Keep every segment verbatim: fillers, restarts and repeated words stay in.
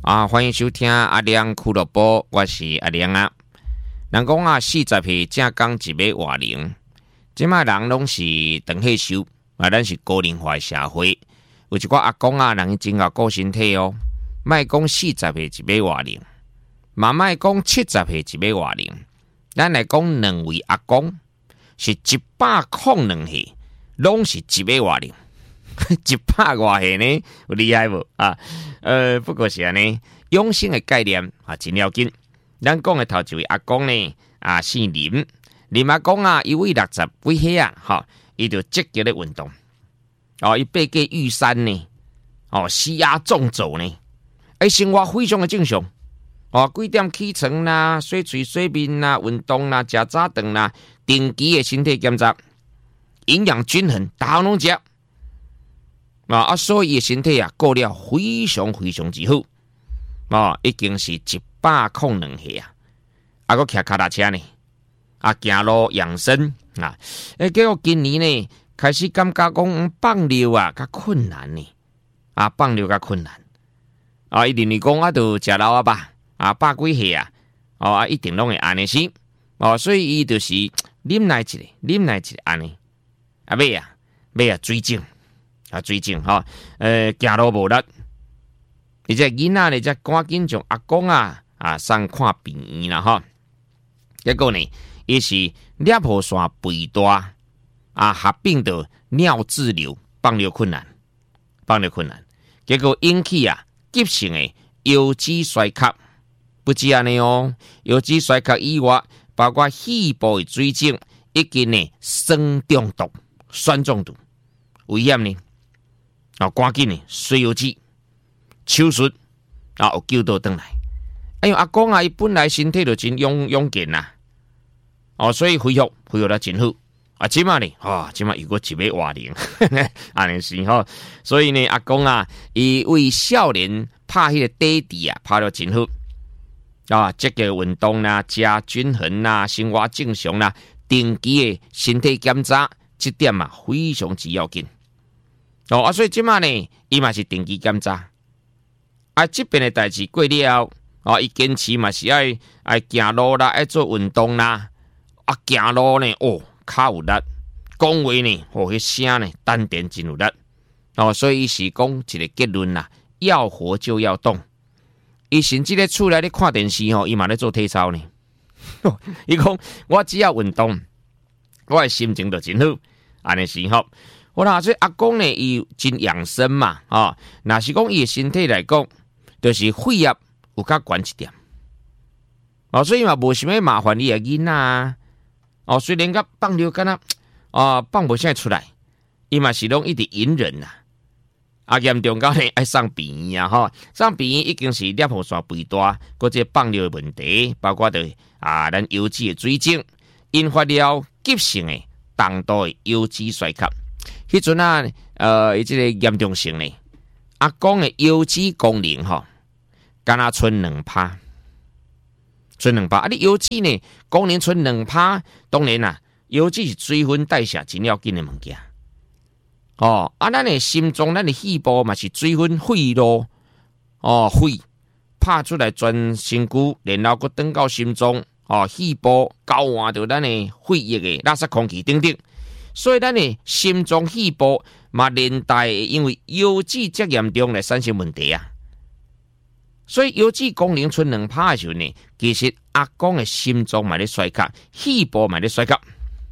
啊，欢迎收听阿亮俱乐部，我是阿亮啊。人讲啊，四十岁正讲一尾活龄，即卖人拢是长岁数，啊，咱是高龄化社会，有一寡阿公啊，人真够顾身体哦。莫讲四十岁一尾活龄，嘛莫讲七十岁一尾活龄，咱来讲两位阿公是一百零两岁，拢是一尾活龄。一百外岁呢，有厉害无啊？呃，不过是安尼，养生的概念啊，真要紧。咱讲的头一位阿公呢，啊，姓林，林阿公啊，伊为六十几岁啊，哈，伊就积极的运动，哦，伊爬过玉山呢，哦，施压重走呢，诶，生活非常的正常，哦，几点起床啦，洗嘴洗面啦，运动啦，食早顿啦，定期的身体检查，营养均衡，大项拢食。啊！啊，所以身体啊，过了非常非常之好，啊，已经是一百零两岁啊，啊，个骑脚踏车呢，啊，行路养生啊，诶，结果今年呢，开始感觉讲放尿啊，较困难呢，啊，放尿较困难，啊，伊认为讲啊，就食老啊吧，啊，百几岁啊，哦，啊，一定拢会安尼先，哦，所以伊就是忍耐一下，忍耐一下安尼，啊，尾啊，尾啊，水肿。啊，最近哈，呃，行路无力，而且囡仔呢，则赶紧将阿公啊啊送看病院啦哈。结果呢，伊是尿泡腺肥大啊，合并到尿滞留，放尿困难，放尿困难，结果引起啊急性的腰肌衰竭。不止安尼哦，腰肌衰竭以外，包括肺部的水肿，以及呢酸中毒、酸中毒，危险呢。啊，赶紧呢，水腰子手术啊，有救到回来。哎呦，阿公啊，伊本来身体就真勇勇健呐，哦，所以恢复恢复得真好。啊，即马呢，啊，即马又过一尾活龄，安尼是吼。所以呢，阿公啊，伊为少年拍迄个底底啊，拍得真好。啊，积极运动啦，食均衡啦，生活正常啦，定期的身体检查，这点啊非常之要紧。哦，啊，所以即马呢，伊嘛是定期检查。啊，这边的代志过了，啊，伊坚持嘛是爱爱行路啦，爱做运动啦。啊，行路呢，哦，较有力；讲话呢，哦，迄声呢，丹田真有力。哦，所以伊是讲一个结论啦，要活就要动。伊甚至咧厝内咧看电视吼，伊嘛咧做体操呢。伊讲我只要运动，我的心情就真好。安尼是吼。我啦，所以阿公呢，伊真养生嘛，哦，若是讲伊的身体来讲，就是血压有较悬一点，哦，所以嘛无想要麻烦你的囡仔啊，哦，虽然甲放尿敢若啊放无啥出来，伊嘛是拢一直隐忍呐，啊严重到呢爱送病院啊，吼，送病院已经是尿泡腺肥大，或者放尿的问题，包括着啊咱腰肌的水肿，引发了急性的重度的腰肌衰竭。迄阵啊，呃，伊即个严重性呢，阿公的腰肌功能吼，敢若剩两趴，剩两趴。啊，你腰肌呢功能剩两趴，当然啦，腰肌是水分代谢真要紧的物件。哦，啊，咱的心脏、咱的肺部嘛是水分血路，哦，血拍出来全身躯，然后佫转到心脏，哦，肺部交换到咱的血液的垃圾空气等等。所以咱的心脏、肺部嘛连带因为腰肌这严重来产生问题啊。所以腰肌功能剩两趴的时候呢，其实阿公的心脏嘛咧衰竭，肺部嘛咧衰竭。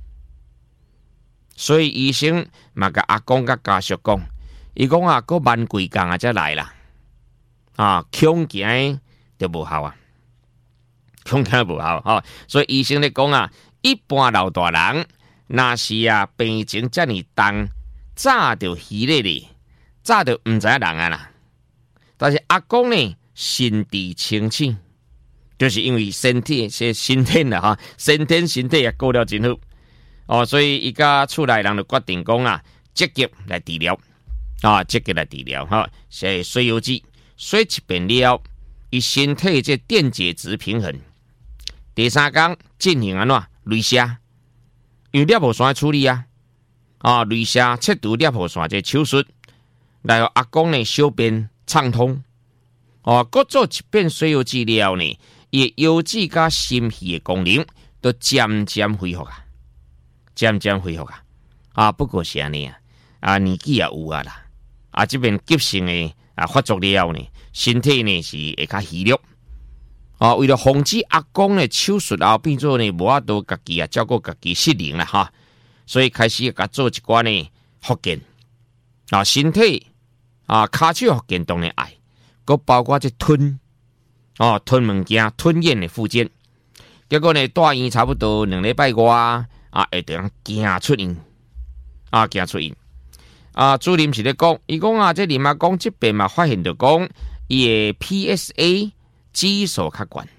所以医生嘛甲阿公甲家属讲，伊讲啊，佫慢几工啊才来啦，啊，恐惊就无效啊，恐惊无效哈。所以医生咧讲啊，一般老大人。若是啊，病情遮尔重，早就稀咧咧，早就唔知人啊啦。但是阿公呢，身体清醒，就是因为身体是先天啦哈，先天身体也过了真好哦，所以伊家厝内人就决定讲啊，积极来治疗啊，积极来治疗哈，是水腰子，水一遍了，伊身体这电解质平衡。第三天进行安怎雷射？用尿泡腺处理啊，啊，雷射切除尿泡腺这手术，来让阿公呢小便畅通， 哦，各做一遍水油治疗呢，伊油脂加心肺的功能都渐渐恢复啊，渐渐恢复啊。啊，不过是安尼啊，啊年纪也有啊啦，啊这边急性的啊发作了呢，身体呢是会较虚弱。啊，为了防止阿公呢手术后变做呢无法度家己啊照顾家己失灵啦哈，所以开始甲做一寡呢复健啊，身体啊骹手复健当然爱，佮包括这吞哦吞物件吞咽的附件，结果呢住院差不多两礼拜外啊，会得行出院啊行出院啊，主任是咧讲，伊讲啊，这林阿公这边嘛发现到讲伊的 P S A。指数较悬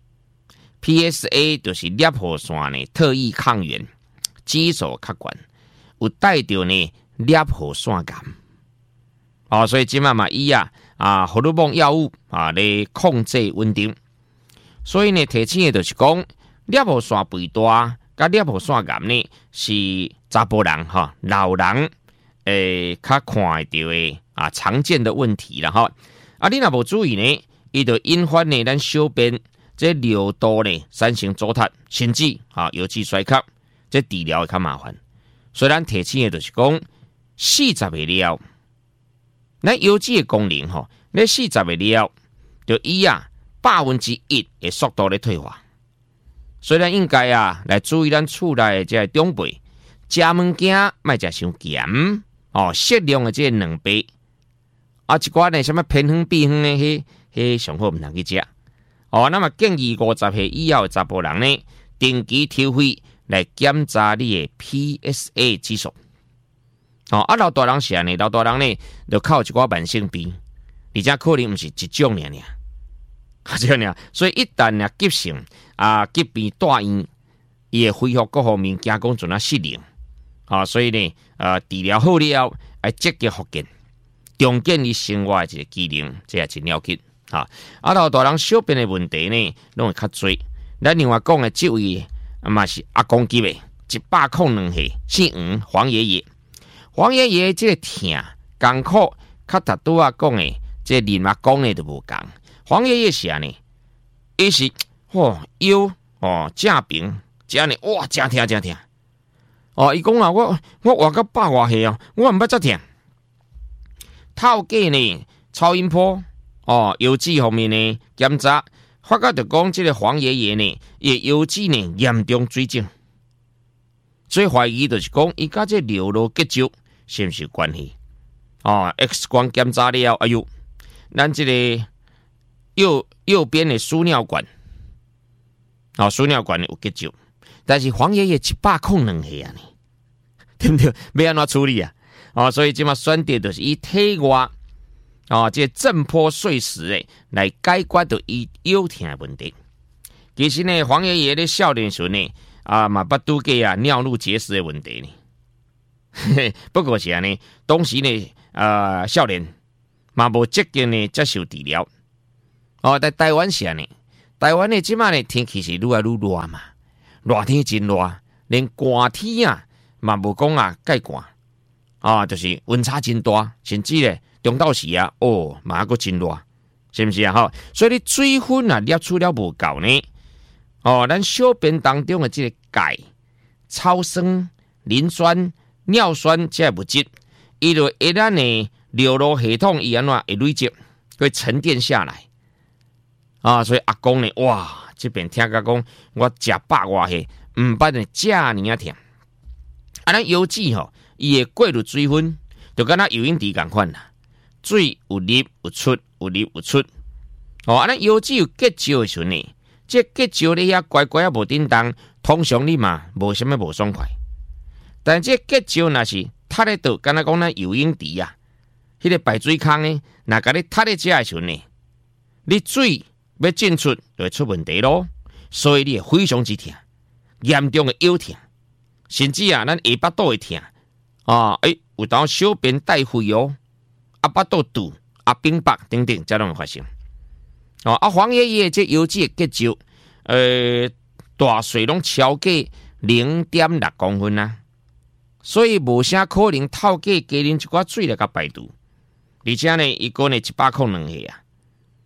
，P S A 就是粒核酸呢特异抗原指数较悬，有带着呢粒核酸癌。哦，所以即卖嘛伊啊啊荷尔蒙药物啊来控制稳定。所以呢，提醒的就是讲，粒核酸肥大甲粒核酸癌呢是查甫人哈、啊、老人诶较看会到的啊常见的问题啦哈。啊，你若无注意呢？伊就引发呢，咱小便这尿道呢产生阻塞，甚至啊油脂衰竭，这治疗会较麻烦。所以咱提醒的就是讲，四十个了，咱油脂的功能吼，那四十个了，就以啊百分之一的速度咧退化。所以咱应该啊来注意咱厝内的这长辈，食物件莫食伤咸哦，适量的这两杯啊，一寡呢什么偏远避远的迄。迄上好毋通去食哦。那么建议五十岁以后的查甫人呢，定期抽血来检查你的 P S A 指数。哦，啊老大人是安尼，老大人呢就靠一寡慢性病，而且可能毋是一种尔尔，啊这样尔。所以一旦啊急性啊疾病住院，伊会恢复各方面加工准啊适应。啊，所以呢，呃治疗好了，要积极复健，重建你生活的一个机能，这也真要紧。啊，啊老大人小便的问题呢，拢会较多。咱另外讲的这位嘛是阿公级的，一百零两岁，姓黄，黄爷爷。黄爷爷这个疼艰苦，较达拄啊讲的，这林阿公呢就无共。黄爷爷是安尼，伊是哦腰哦正平，这样呢哇真疼真疼。哦，伊讲啊，我我活到百外岁啊，我毋捌遮疼。透过呢超音波。哦，油脂方面呢检查，发觉就讲这个黄爷爷呢，伊油脂呢严重水肿，所以怀疑就是讲，伊甲这流路结石是毋是有关系？哦 ，X 光检查了，哎呦，咱这个右右边的输尿管，哦，输尿管有结石，但是黄爷爷一百零两岁啊呢，对不对？要安怎处理啊？哦，所以即马选择就是以体外。哦，这震波碎石诶，来解决到伊腰疼的问题。其实呢，黄爷爷咧少年时呢，啊嘛捌拄过啊尿路结石的问题呢。嘿嘿，不过是安尼，当时呢，啊少年嘛无积极呢接受治疗。哦，在台湾是安尼，台湾呢即马呢天气是愈来愈热嘛，热天真热，连寒天啊嘛无讲啊介寒，啊就是温差真大，甚至咧。中昼时啊，哦，嘛个真热，是不是啊？吼，所以你水分啊，摄取了无够呢？哦，咱小便当中的这个钙、超酸、磷酸、尿酸这些物质，伊就会咱的流路系统伊安怎会累积，会沉淀下来啊。所以阿公呢，哇，这边听甲讲，我食百外岁，毋捌呢遮尔啊疼。啊，咱油脂吼，伊会过滤水分，就敢若游泳池共款啦。水有入有出，有入有出。哦，啊，咱油脂有结石的时候呢，这结石咧遐乖乖啊无叮当，通常你嘛无啥物无爽快。但这结石若是塌咧倒，敢若讲咱游泳池啊，迄、那个排水孔呢，若甲你塌咧遮的时候呢，你水要进出就会出问题咯。所以你会非常之疼，严重的腰疼，甚至啊，咱下巴肚会疼啊，诶、欸，有当小便带血哦。啊，巴肚肚、啊冰巴等等，这拢会发生。哦，啊黄爷爷这油脂的结石，呃，大细拢超过零点六公分啊，所以无啥可能透过加啉一寡水来甲排毒。而且呢，伊个呢一百零两岁啊，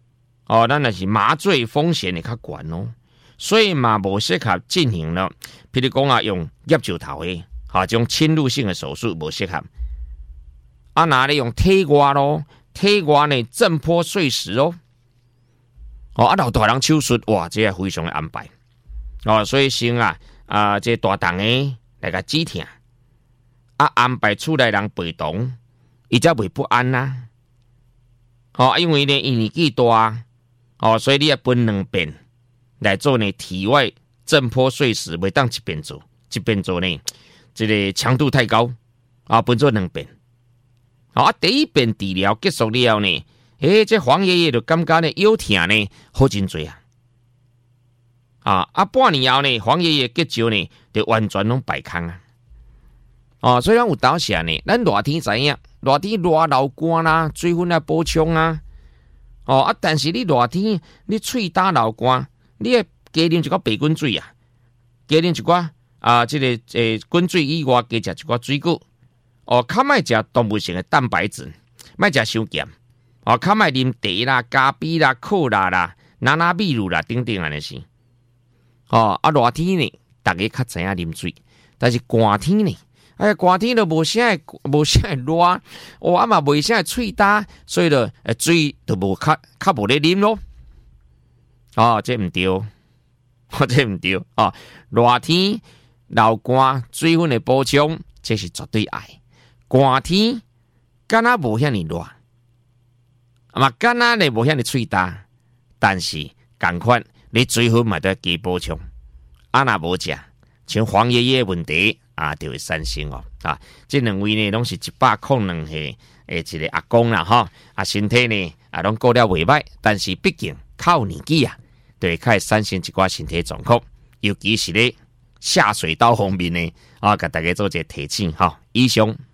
哦，咱那是麻醉风险会较悬哦，所以嘛无适合进行了。譬如讲啊，用叶石头的，哈、哦，这种侵入性的手术无适合。啊，拿咧用体外咯，体外呢震破碎石哦。哦，啊，老大人手术哇，这也非常的安排。哦，所以先啊啊，这大档的来个止疼，啊安排厝内人陪同，伊才袂不安呐、啊。哦，因为呢，伊年纪大，哦，所以你要分两遍来做呢体外震破碎石，袂当一遍做，一遍做呢，这个强度太高，啊，分做两遍。啊，第一遍治疗结束了后呢，诶，这黄爷爷就感觉呢腰疼呢好真多啊。啊啊，半年后呢，黄爷爷结石呢就完全拢败空啊。哦，所以咱有当时呢，咱热天知影，热天热流汗啦，水分啊补充啊。哦啊，但是你热天你喙焦流汗，你要加啉一寡白滚水啊，加啉一寡啊，这个诶滚水以外，加食一寡水果。哦，较莫食动物性的蛋白质，莫食伤咸。哦，较莫啉茶啦、咖啡啦、可乐啦、拿拿秘鲁啦等等安尼是。哦，啊热天呢，大家较知影啉水，但是寒天呢，哎，寒天就无啥会无啥会热，哦啊嘛袂啥会喙焦，所以就诶水就无较较无咧啉咯。哦，这毋对，哦，这毋对哦。热天流汗水分的补充，这是绝对爱。寒天敢若无遐尼热，嘛敢若咧无遐尼喙焦，但是共款你水分嘛都要加补充。啊若无食，像黄爷爷问题啊，就会产生哦。啊，这两位呢，拢是一百零两岁诶一个阿公啦，哈啊身体呢啊拢过了袂歹，但是毕竟靠年纪啊，就会较会产生一寡身体状况，尤其是咧下水道方面呢，啊，甲大家做一个提醒哈。以上。